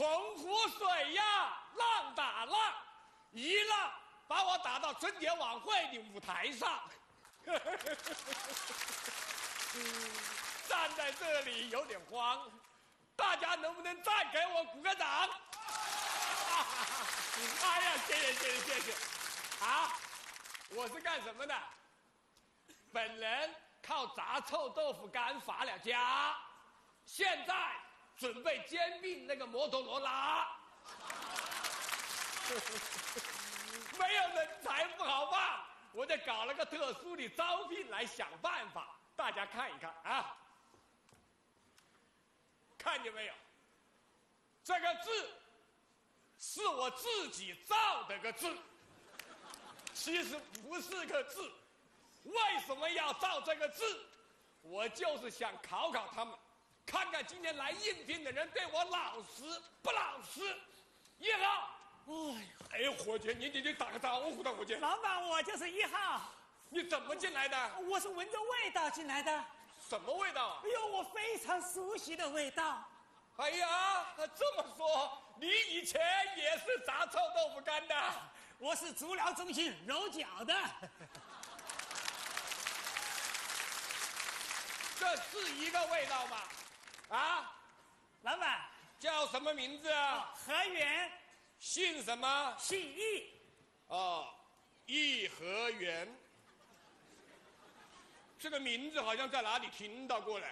洪湖水呀，浪打浪，一浪把我打到春节晚会的舞台上。站在这里有点慌，大家能不能再给我鼓个掌？哎呀，谢谢！啊，我是干什么的？本人靠炸臭豆腐干发了家，现在准备兼并那个摩托罗拉。没有人才不好办，我就搞了个特殊的招聘来想办法，大家看一看啊，看见没有？这个字是我自己造的个字，其实不是个字。为什么要造这个字？我就是想考考他们，看看今天来应聘的人对我老实不老实。1号，哎，伙计，你打个招呼的，伙计。 老板，我就是1号。 你怎么进来的？ 我是闻着味道进来的。 什么味道啊？ 哎呦，我非常熟悉的味道。 哎呀，这么说，你以前也是炸臭豆腐干的？ 我是足疗中心揉脚的。 这是一个味道吗？啊， 老板叫什么名字啊？ 何源， 姓什么？ 姓易。 哦，颐和园。这个名字好像在哪里听到过嘞。